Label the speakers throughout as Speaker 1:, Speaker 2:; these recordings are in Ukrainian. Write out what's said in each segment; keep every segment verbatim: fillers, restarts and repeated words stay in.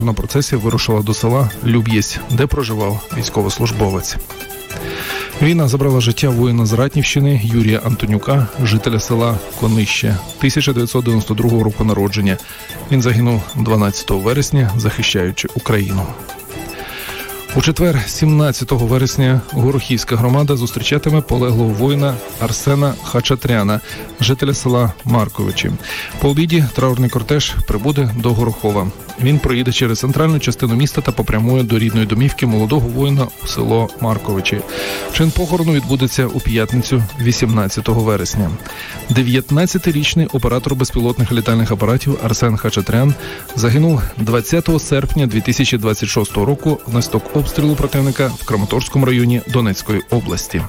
Speaker 1: На процесії вирушила до села Люб'єсь, де проживав військовослужбовець. Війна забрала життя воїна з Ратнівщини Юрія Антонюка, жителя села Конище, тисяча дев'ятсот дев'яносто другого року народження. Він загинув дванадцятого вересня, захищаючи Україну. У четвер, сімнадцятого вересня, Горохівська громада зустрічатиме полеглого воїна Арсена Хачатряна, жителя села Марковичі. По обіді траурний кортеж прибуде до Горохова. Він проїде через центральну частину міста та попрямує до рідної домівки молодого воїна у село Марковичі. Чин похорону відбудеться у п'ятницю, вісімнадцятого вересня. дев'ятнадцятирічний оператор безпілотних літальних апаратів Арсен Хачатрян загинув двадцятого серпня дві тисячі двадцять шостого року внаслідок обстрілу противника в Краматорському районі Донецької області.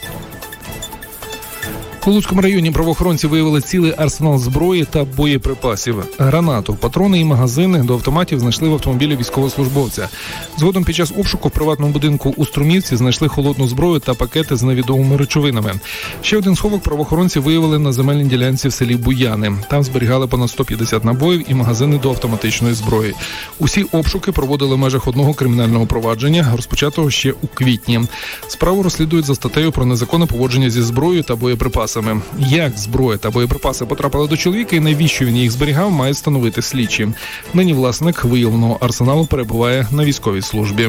Speaker 1: У Луцькому районі правоохоронці виявили цілий арсенал зброї та боєприпасів. Гранату, патрони і магазини до автоматів знайшли в автомобілі військовослужбовця. Згодом під час обшуку в приватному будинку у Струмівці знайшли холодну зброю та пакети з невідомими речовинами. Ще один сховок правоохоронці виявили на земельній ділянці в селі Буяни. Там зберігали понад сто п'ятдесят набоїв і магазини до автоматичної зброї. Усі обшуки проводили в межах одного кримінального провадження, розпочатого ще у квітні. Справу розслідують за статтею про незаконне поводження зі зброєю та боєприпасами. Як зброя та боєприпаси потрапили до чоловіка і навіщо він їх зберігав, має встановити слідчі. Нині власник виявленого арсеналу перебуває на військовій службі.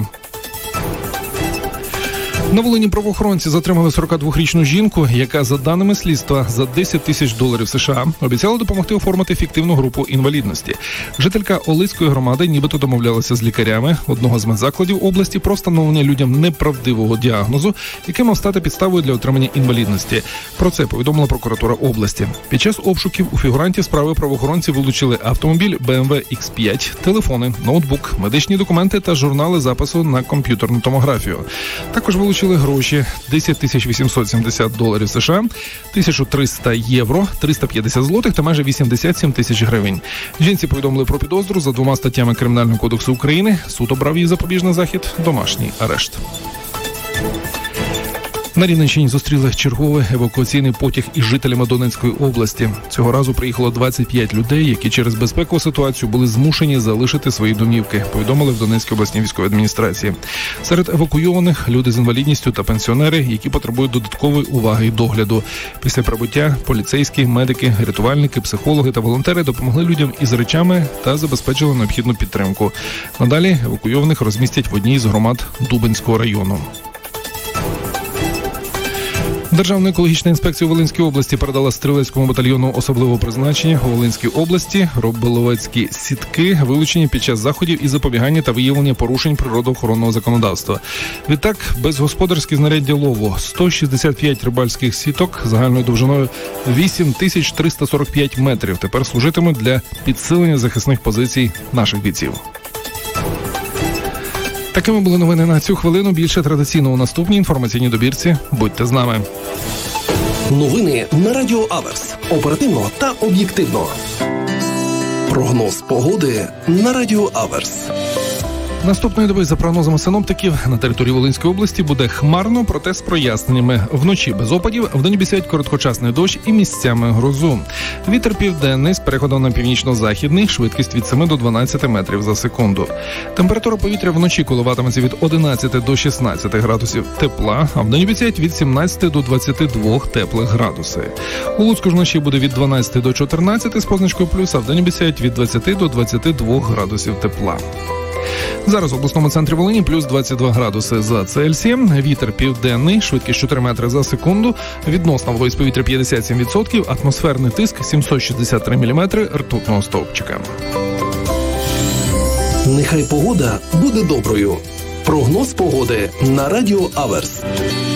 Speaker 1: На Волині правоохоронці затримали сорокадвохрічну жінку, яка, за даними слідства, за десять тисяч доларів США обіцяла допомогти оформити фіктивну групу інвалідності. Жителька Олицької громади нібито домовлялася з лікарями одного з медзакладів області про встановлення людям неправдивого діагнозу, який мав стати підставою для отримання інвалідності. Про це повідомила прокуратура області. Під час обшуків у фігурантів справи правоохоронці вилучили автомобіль бе ем ве ікс п'ять, телефони, ноутбук, медичні документи та журнали запису на комп'ютерну томографію. Також вилучили гроші десять тисяч вісімсот сімдесят доларів США, тисяча триста євро, триста п'ятдесят злотих та майже вісімдесят сім тисяч гривень. Жінці повідомили про підозру за двома статтями Кримінального кодексу України. Суд обрав їй запобіжний захід – домашній арешт. На Рівненщині зустріли черговий евакуаційний потяг із жителями Донецької області. Цього разу приїхало двадцять п'ять людей, які через безпекову ситуацію були змушені залишити свої домівки, повідомили в Донецькій обласній військовій адміністрації. Серед евакуйованих – люди з інвалідністю та пенсіонери, які потребують додаткової уваги і догляду. Після прибуття поліцейські, медики, рятувальники, психологи та волонтери допомогли людям із речами та забезпечили необхідну підтримку. Надалі евакуйованих розмістять в одній з громад Дубенського району. Державна екологічна інспекція у Волинській області передала стрілецькому батальйону особливого призначення у Волинській області роболовецькі сітки, вилучені під час заходів із запобігання та виявлення порушень природоохоронного законодавства. Відтак, безгосподарські знаряддя лову – сто шістдесят п'ять рибальських сіток загальною довжиною вісім тисяч триста сорок п'ять метрів тепер служитимуть для підсилення захисних позицій наших бійців. Такими були новини на цю хвилину. Більше традиційно у наступній інформаційній добірці. Будьте з нами.
Speaker 2: Новини на Радіо Аверс. Оперативно та об'єктивно. Прогноз погоди на Радіо Аверс.
Speaker 1: Наступної доби, за прогнозами синоптиків, на території Волинської області буде хмарно, проте з проясненнями. Вночі без опадів, вдень обіцяють короткочасний дощ і місцями грозу. Вітер південний з переходом на північно-західний, швидкість від семи до дванадцяти метрів за секунду. Температура повітря вночі коливатиметься від одинадцяти до шістнадцяти градусів тепла, а вдень обіцяють від сімнадцяти до двадцяти двох теплих градуси. У Луцьку ж вночі буде від дванадцяти до чотирнадцяти з позначкою плюс, а вдень обіцяють від двадцяти до двадцяти двох градусів тепла. Зараз в обласному центрі Волині плюс двадцять два градуси за Цельсієм, вітер південний, швидкість чотири метри за секунду, відносна вологість повітря п'ятдесят сім відсотків, атмосферний тиск сімсот шістдесят три міліметри ртутного стовпчика.
Speaker 2: Нехай погода буде доброю. Прогноз погоди на Радіо Аверс.